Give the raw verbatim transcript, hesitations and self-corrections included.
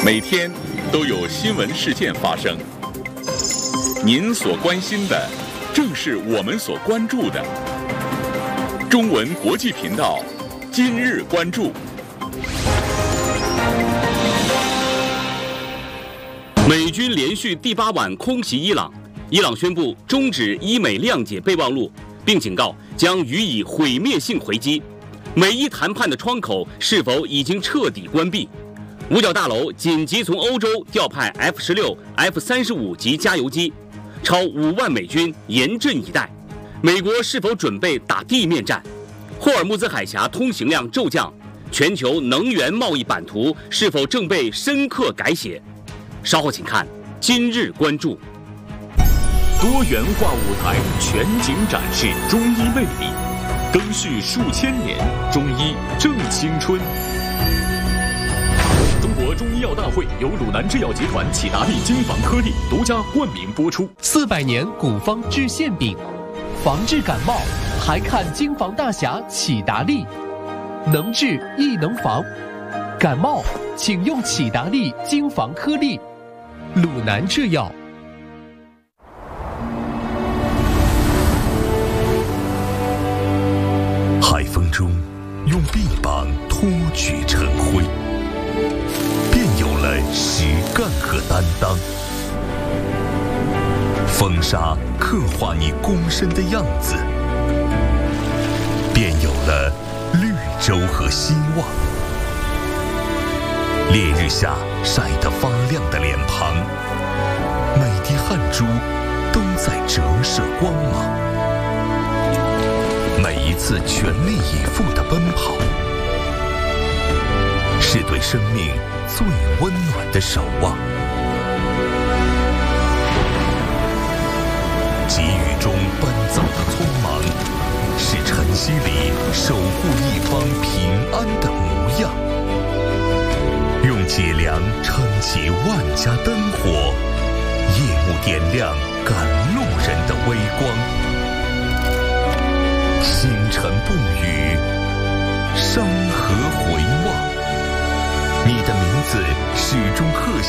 每天都有新闻事件发生，您所关心的正是我们所关注的。中文国际频道今日关注。 美军连续第八晚空袭伊朗，伊朗宣布终止伊美谅解备忘录，并警告将予以毁灭性回击。美伊谈判的窗口是否已经彻底关闭？五角大楼紧急从欧洲调派 F 十六、F 三十五级加油机，超五万美军严阵以待。美国是否准备打地面战？霍尔木兹海峡通行量骤降，全球能源贸易版图是否正被深刻改写？稍后请看今日关注。 多元化舞台全景展示中医魅力，更续数千年，中医正青春。中国中医药大会由鲁南制药集团启达利金防颗粒独家冠名播出。 四百年古方治馅饼，防治感冒还看金防大侠启达利，能治亦能防。感冒请用启达利金防颗粒。鲁南制药。 海风中用臂膀托举晨晖，便有了实干和担当。风沙刻画你躬身的样子，便有了绿洲和希望。烈日下晒得发亮的脸庞，每滴汗珠都在折射光芒。每一次全力以赴的奔跑，是对生命最温暖的守望。急雨中奔走的匆忙，是晨曦里守护一方平安的模样。用脊梁撑起万家灯火，夜幕点亮赶路人的微光。星辰不语，山河回望，你的名字始终刻